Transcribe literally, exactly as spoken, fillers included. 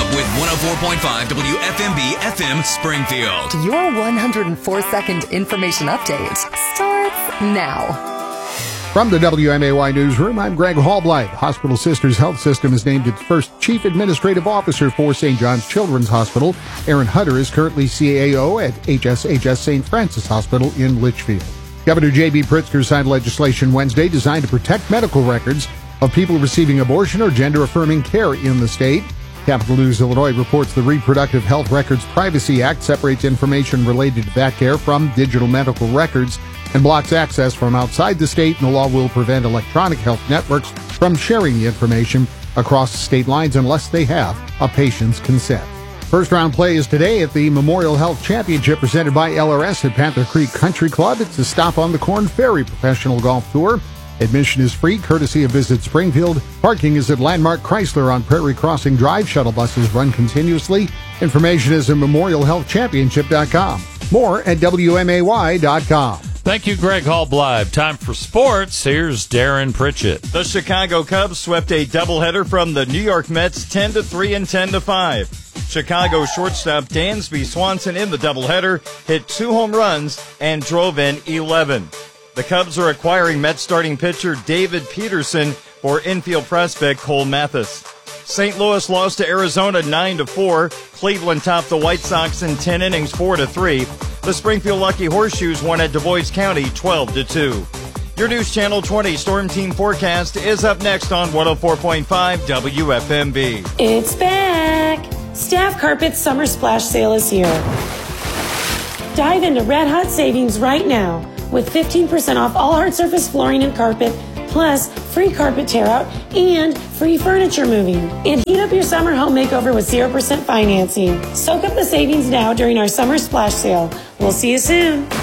with one oh four point five W F M B F M Springfield. Your one hundred four second information update starts now. From the W M A Y Newsroom, I'm Greg Hallblight. Hospital Sisters Health System has named its first Chief Administrative Officer for Saint John's Children's Hospital. Aaron Hunter is currently C A O at H S H S Saint Francis Hospital in Litchfield. Governor J B Pritzker signed legislation Wednesday designed to protect medical records of people receiving abortion or gender-affirming care in the state. Capital News Illinois reports the Reproductive Health Records Privacy Act separates information related to that care from digital medical records and blocks access from outside the state, and the law will prevent electronic health networks from sharing the information across state lines unless they have a patient's consent. First round play is today at the Memorial Health Championship presented by L R S at Panther Creek Country Club. It's a stop on the Corn Ferry Professional Golf Tour. Admission is free, courtesy of Visit Springfield. Parking is at Landmark Chrysler on Prairie Crossing Drive. Shuttle buses run continuously. Information is at memorial health championship dot com. More at W M A Y dot com. Thank you, Greg Hallblight. Time for sports. Here's Darren Pritchett. The Chicago Cubs swept a doubleheader from the New York Mets ten to three and ten to five. Chicago shortstop Dansby Swanson in the doubleheader hit two home runs and drove in eleven. The Cubs are acquiring Mets starting pitcher David Peterson for infield prospect Cole Mathis. Saint Louis lost to Arizona nine to four. Cleveland topped the White Sox in ten innings four to three. The Springfield Lucky Horseshoes won at DuBois County twelve to two. Your News Channel twenty Storm Team forecast is up next on one oh four point five W F M B. It's back! Staff Carpet's Summer Splash Sale is here. Dive into red hot savings right now with fifteen percent off all hard surface flooring and carpet, plus free carpet tear out and free furniture moving. And heat up your summer home makeover with zero percent financing. Soak up the savings now during our Summer Splash Sale. We'll see you soon.